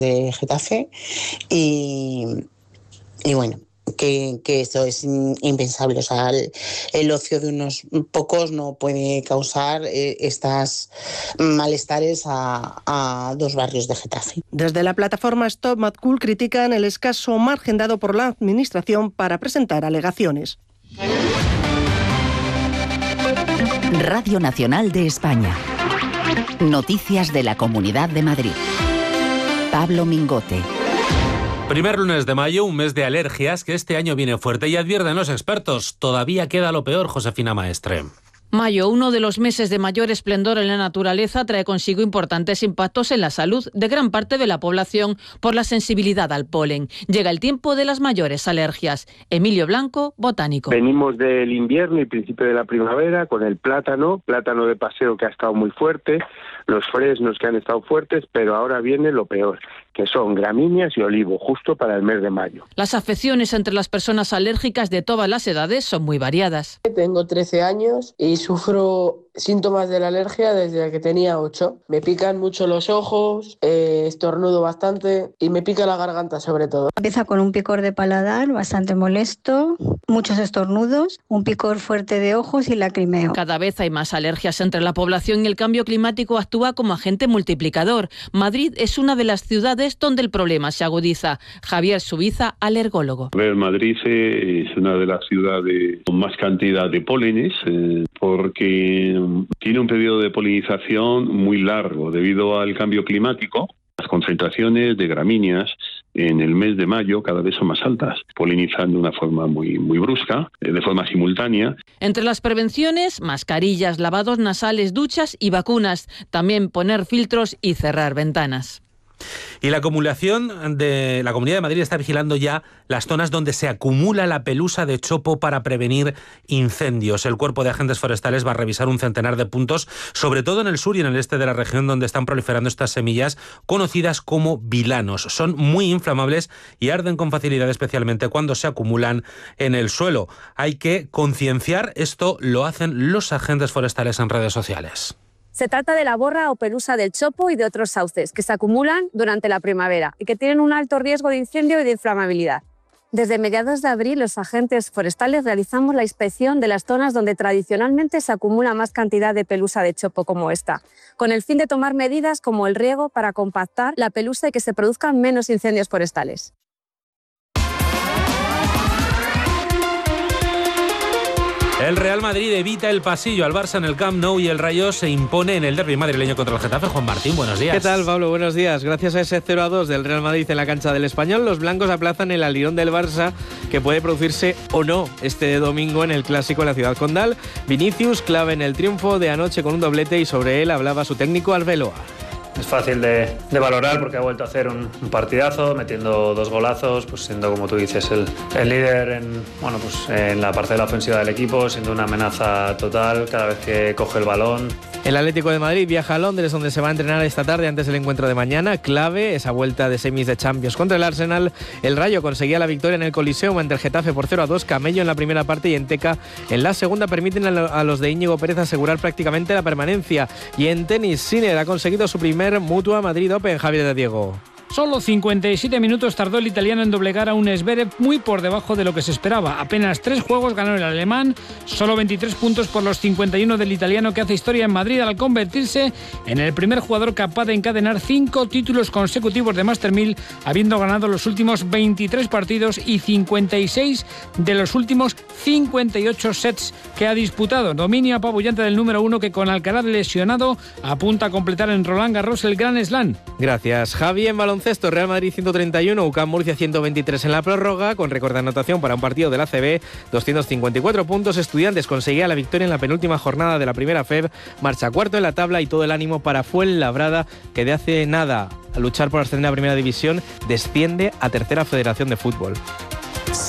de Getafe y bueno, que eso es impensable. O sea, el ocio de unos pocos no puede causar estas malestares a 2 barrios de Getafe. Desde la plataforma Stop Mad Cool critican el escaso margen dado por la Administración para presentar alegaciones. Radio Nacional de España. Noticias de la Comunidad de Madrid. Pablo Mingote. Primer lunes de mayo, un mes de alergias que este año viene fuerte y advierten los expertos. Todavía queda lo peor, Josefina Maestre. Mayo, uno de los meses de mayor esplendor en la naturaleza, trae consigo importantes impactos en la salud de gran parte de la población por la sensibilidad al polen. Llega el tiempo de las mayores alergias. Emilio Blanco, botánico. Venimos del invierno y principio de la primavera con el plátano de paseo que ha estado muy fuerte, los fresnos que han estado fuertes, pero ahora viene lo peor, que son gramíneas y olivo, justo para el mes de mayo. Las afecciones entre las personas alérgicas de todas las edades son muy variadas. Tengo 13 años y sufro síntomas de la alergia desde que tenía 8. Me pican mucho los ojos, estornudo bastante y me pica la garganta sobre todo. Empieza con un picor de paladar bastante molesto, muchos estornudos, un picor fuerte de ojos y lacrimeo. Cada vez hay más alergias entre la población y el cambio climático actúa como agente multiplicador. Madrid es una de las ciudades donde el problema se agudiza. Javier Subiza, alergólogo. Madrid es una de las ciudades con más cantidad de pólenes porque tiene un periodo de polinización muy largo debido al cambio climático. Las concentraciones de gramíneas en el mes de mayo cada vez son más altas, polinizan de una forma muy brusca, de forma simultánea. Entre las prevenciones, mascarillas, lavados nasales, duchas y vacunas. También poner filtros y cerrar ventanas. Y la acumulación de la Comunidad de Madrid está vigilando ya las zonas donde se acumula la pelusa de chopo para prevenir incendios. El Cuerpo de Agentes Forestales va a revisar un centenar de puntos, sobre todo en el sur y en el este de la región, donde están proliferando estas semillas conocidas como bilanos. Son muy inflamables y arden con facilidad, especialmente cuando se acumulan en el suelo. Hay que concienciar, esto lo hacen los agentes forestales en redes sociales. Se trata de la borra o pelusa del chopo y de otros sauces que se acumulan durante la primavera y que tienen un alto riesgo de incendio y de inflamabilidad. Desde mediados de abril, los agentes forestales realizamos la inspección de las zonas donde tradicionalmente se acumula más cantidad de pelusa de chopo como esta, con el fin de tomar medidas como el riego para compactar la pelusa y que se produzcan menos incendios forestales. El Real Madrid evita el pasillo al Barça en el Camp Nou y el Rayo se impone en el derbi madrileño contra el Getafe. Juan Martín, buenos días. ¿Qué tal, Pablo? Buenos días. Gracias a ese 0-2 del Real Madrid en la cancha del Español, los blancos aplazan el alirón del Barça, que puede producirse o no este domingo en el Clásico en la ciudad condal. Vinicius clave en el triunfo de anoche con un doblete y sobre él hablaba su técnico Arbeloa. Es fácil de valorar porque ha vuelto a hacer un partidazo, metiendo 2 golazos, pues siendo, como tú dices, el líder en la parcela ofensiva del equipo, siendo una amenaza total cada vez que coge el balón. El Atlético de Madrid viaja a Londres, donde se va a entrenar esta tarde antes del encuentro de mañana. Clave esa vuelta de semis de Champions contra el Arsenal. El Rayo conseguía la victoria en el Coliseum ante el Getafe por 0-2. Camello en la primera parte y Enteca en la segunda permiten a los de Íñigo Pérez asegurar prácticamente la permanencia. Y en tenis, Sinner ha conseguido su primer Mutua Madrid Open. Javier de Diego. Solo 57 minutos tardó el italiano en doblegar a un Zverev muy por debajo de lo que se esperaba. Apenas 3 juegos ganó el alemán, solo 23 puntos por los 51 del italiano, que hace historia en Madrid al convertirse en el primer jugador capaz de encadenar 5 títulos consecutivos de Master 1000, habiendo ganado los últimos 23 partidos y 56 de los últimos 58 sets que ha disputado. Dominio apabullante del número 1, que con Alcaraz lesionado apunta a completar en Roland Garros el Grand Slam. Gracias, Javi. En baloncesto, Real Madrid 131, UCAM Murcia 123 en la prórroga, con récord de anotación para un partido del ACB, 254 puntos. Estudiantes conseguía la victoria en la penúltima jornada de la primera FEB, marcha cuarto en la tabla y todo el ánimo para Fuenlabrada, que de hace nada a luchar por ascender a Primera División desciende a Tercera Federación de Fútbol.